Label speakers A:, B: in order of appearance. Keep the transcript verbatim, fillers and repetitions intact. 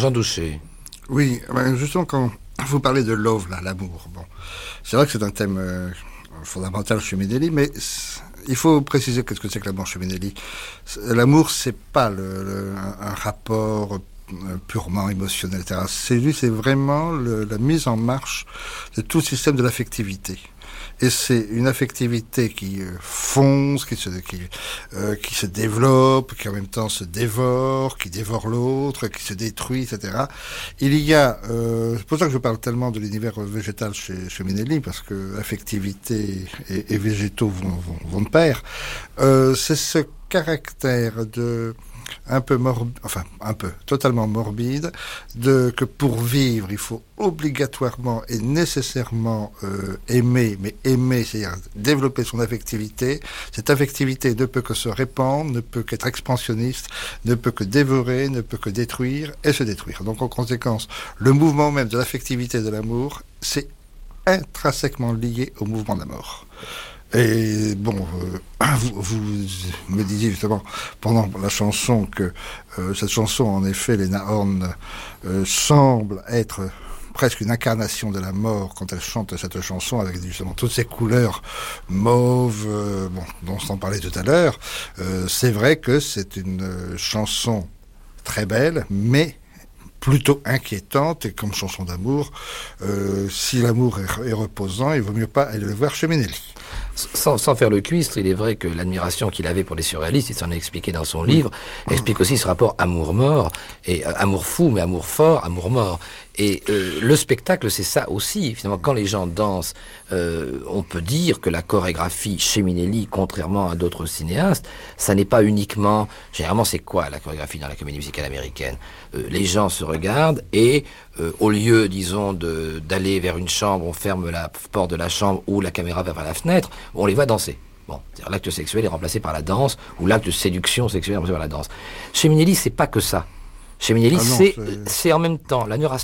A: Jean Douchet.
B: Oui, justement, quand vous parlez de love, là, l'amour, bon, c'est vrai que c'est un thème euh, fondamental chez Minelli, mais il faut préciser qu'est-ce que c'est que l'amour chez Minelli. L'amour, c'est pas le, le, un, un rapport purement émotionnel, et cetera. C'est lui, c'est vraiment le, la mise en marche de tout le système de l'affectivité. Et c'est une affectivité qui euh, fonce, qui se, qui, euh, qui se développe, qui en même temps se dévore, qui dévore l'autre, qui se détruit, et cetera. Il y a, euh, c'est pour ça que je parle tellement de l'univers végétal chez, chez Minelli, parce que affectivité et, et végétaux vont, vont, vont de pair. Euh, c'est ce caractère de un peu morbide, enfin un peu, totalement morbide, de que pour vivre, il faut obligatoirement et nécessairement euh, aimer, mais aimer, c'est-à-dire développer son affectivité. Cette affectivité ne peut que se répandre, ne peut qu'être expansionniste, ne peut que dévorer, ne peut que détruire et se détruire. Donc en conséquence, le mouvement même de l'affectivité et de l'amour, c'est intrinsèquement lié au mouvement de la mort. Et bon, euh, vous, vous me disiez justement pendant la chanson que euh, cette chanson, en effet, Lena Horne, euh, semble être presque une incarnation de la mort quand elle chante cette chanson avec justement toutes ces couleurs mauves, euh, bon, dont on parlait tout à l'heure. Euh, c'est vrai que c'est une chanson très belle, mais plutôt inquiétante, et comme chanson d'amour, euh, si l'amour est, est reposant, il vaut mieux pas aller le voir chez Minelli.
A: Sans, sans faire le cuistre, il est vrai que l'admiration qu'il avait pour les surréalistes, il s'en a expliqué dans son livre, explique aussi ce rapport amour-mort, et euh, amour fou, mais amour fort, amour-mort. Et euh, le spectacle, c'est ça aussi. Finalement, quand les gens dansent, euh, on peut dire que la chorégraphie chez Minelli, contrairement à d'autres cinéastes, ça n'est pas uniquement... Généralement, c'est quoi la chorégraphie dans la comédie musicale américaine ? euh, Les gens se regardent et, euh, au lieu, disons, de, d'aller vers une chambre, on ferme la porte de la chambre ou la caméra va vers la fenêtre, on les voit danser. Bon, c'est-à-dire l'acte sexuel est remplacé par la danse, ou l'acte de séduction sexuelle est remplacé par la danse. Chez Minelli, c'est pas que ça. Chez Minelli, ah non, c'est, c'est... c'est en même temps la, neura...